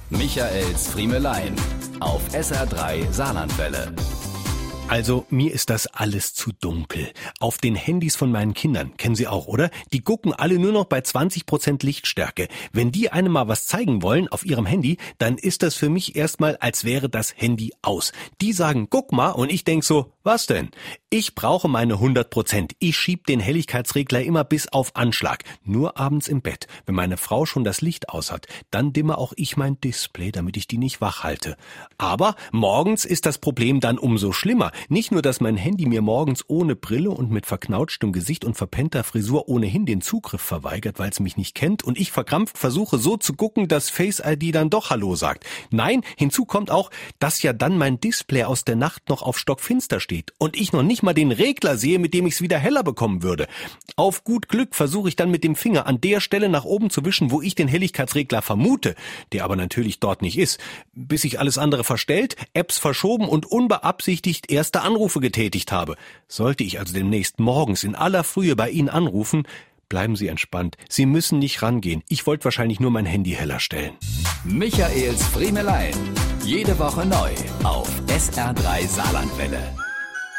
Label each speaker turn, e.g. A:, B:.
A: Michaels Friemelein auf SR3 Saarlandwelle.
B: Also, mir ist das alles zu dunkel. Auf den Handys von meinen Kindern, kennen Sie auch, oder? Die gucken alle nur noch bei 20% Lichtstärke. Wenn die einem mal was zeigen wollen auf ihrem Handy, dann ist das für mich erstmal, als wäre das Handy aus. Die sagen, guck mal, und ich denk so, was denn? Ich brauche meine 100%. Ich schieb den Helligkeitsregler immer bis auf Anschlag. Nur abends im Bett. Wenn meine Frau schon das Licht aus hat, dann dimme auch ich mein Display, damit ich die nicht wach halte. Aber morgens ist das Problem dann umso schlimmer. Nicht nur, dass mein Handy mir morgens ohne Brille und mit verknautschtem Gesicht und verpennter Frisur ohnehin den Zugriff verweigert, weil es mich nicht kennt und ich verkrampft versuche so zu gucken, dass Face ID dann doch Hallo sagt. Nein, hinzu kommt auch, dass ja dann mein Display aus der Nacht noch auf stockfinster steht und ich noch nicht mal den Regler sehe, mit dem ich es wieder heller bekommen würde. Auf gut Glück versuche ich dann mit dem Finger an der Stelle nach oben zu wischen, wo ich den Helligkeitsregler vermute, der aber natürlich dort nicht ist, bis ich alles andere verstellt, Apps verschoben und unbeabsichtigt erste Anrufe getätigt habe. Sollte ich also demnächst morgens in aller Frühe bei Ihnen anrufen, bleiben Sie entspannt. Sie müssen nicht rangehen. Ich wollte wahrscheinlich nur mein Handy heller stellen.
A: Michaels Friemelein. Jede Woche neu auf SR3 Saarlandwelle.